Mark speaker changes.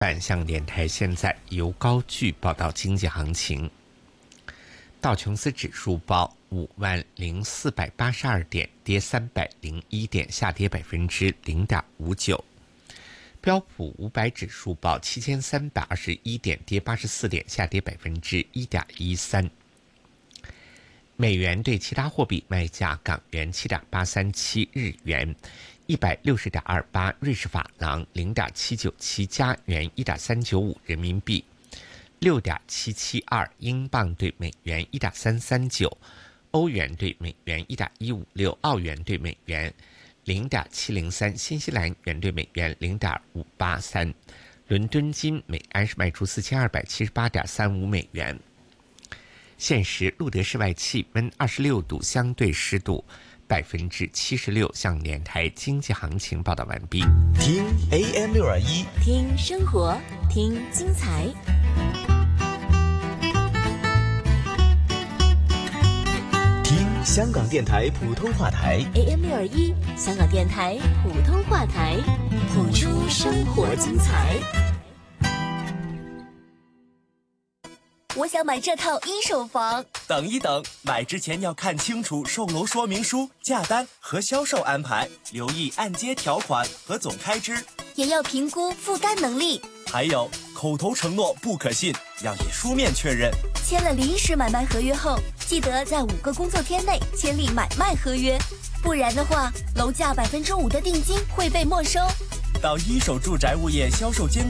Speaker 1: 版向电台现在由高聚报道经济行情。道琼斯指数报50482点，跌301点，下跌0.59%。标普500指数报7321点，跌84点，下跌1.13%。美元对其他货币卖价：港元7.837，日元160.28，瑞士法郎0.797，加元1.395，人民币6.772，英镑对美元1.339，欧元对美元1.156，澳元对美元0.703，新西兰元对美元0.583。伦敦金每安士卖出4278.35美元。现时路德室外气温26度，相对湿度76%。向联台经济行情报道完毕。
Speaker 2: 听 AM621，
Speaker 3: 听生活，听精彩。
Speaker 2: 听香港电台普通话台
Speaker 3: AM621，香港电台普通话台，谱出生活精彩。
Speaker 4: 我想买这套一手房。
Speaker 5: 等一等，买之前要看清楚售楼说明书、价单和销售安排，留意按揭条款和总开支，
Speaker 4: 也要评估负担能力。
Speaker 5: 还有口头承诺不可信，要以书面确认。
Speaker 4: 签了临时买卖合约后，记得在5个工作天内签立买卖合约，不然的话，楼价5%的定金会被没收。
Speaker 5: 到一手住宅物业销售监